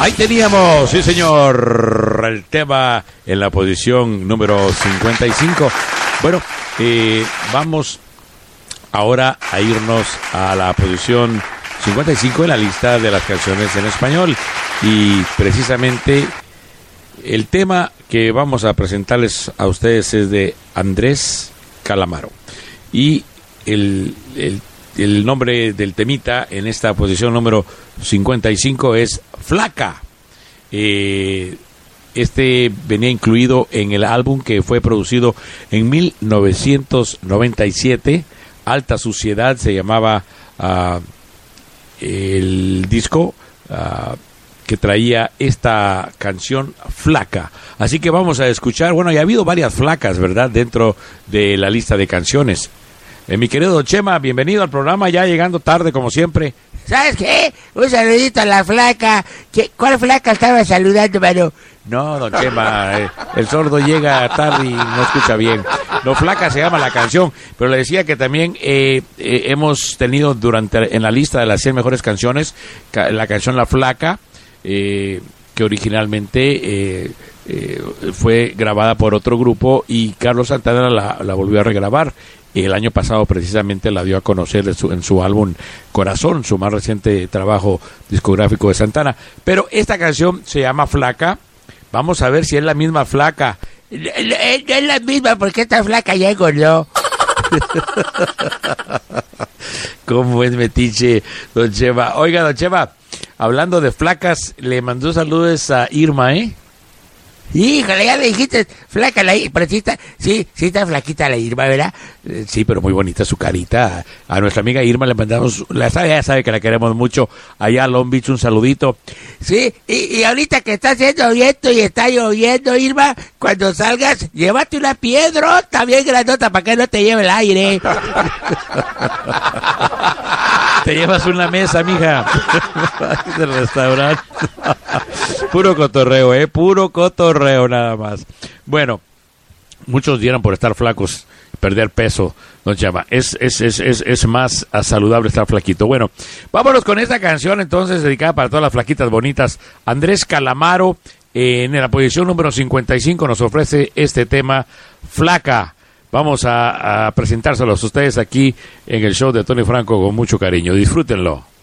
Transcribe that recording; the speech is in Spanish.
Ahí teníamos, sí señor, el tema en la posición número 55. Bueno, vamos ahora a irnos a la posición 55 en la lista de las canciones en español. Y precisamente el tema que vamos a presentarles a ustedes es de Andrés Calamaro. Y el nombre del temita en esta posición número 55 es Flaca. Este venía incluido en el álbum que fue producido en 1997. Alta Suciedad se llamaba el disco que traía esta canción Flaca. Así que vamos a escuchar. Bueno, ya ha habido varias flacas, ¿verdad?, dentro de la lista de canciones. Mi querido Don Chema, bienvenido al programa, ya llegando tarde como siempre. ¿Sabes qué? Un saludito a la flaca. ¿Cuál flaca estaba saludando, mano? No, Don Chema, el sordo llega tarde y no escucha bien. No, Flaca se llama la canción, pero le decía que también hemos tenido en la lista de las 100 mejores canciones, la canción La Flaca, que originalmente fue grabada por otro grupo y Carlos Santana la volvió a regrabar. El año pasado precisamente la dio a conocer en su álbum Corazón, su más reciente trabajo discográfico de Santana. Pero esta canción se llama Flaca. Vamos a ver si es la misma Flaca. No es la misma, porque esta flaca ya engordó. ¿Cómo es metiche, Don Chema? Oiga, Don Chema, hablando de flacas, le mandó saludos a Irma, ¿eh? Híjole, ya le dijiste flaca la Irma, pero sí está flaquita la Irma, ¿verdad? Sí, pero muy bonita su carita. A nuestra amiga Irma le mandamos, ya sabe que la queremos mucho, allá a Long Beach, un saludito. Sí, y ahorita que está haciendo viento y está lloviendo, Irma, cuando salgas, llévate una piedrota bien grandota para que no te lleve el aire. Te llevas una mesa, mija, del restaurante. Puro cotorreo, puro cotorreo nada más. Bueno, muchos dieran por estar flacos, perder peso, Don Chema. Es más saludable estar flaquito. Bueno, vámonos con esta canción entonces, dedicada para todas las flaquitas bonitas. Andrés Calamaro, en la posición número 55, nos ofrece este tema, Flaca. Vamos a presentárselos a ustedes aquí en el show de Tony Franco con mucho cariño. Disfrútenlo.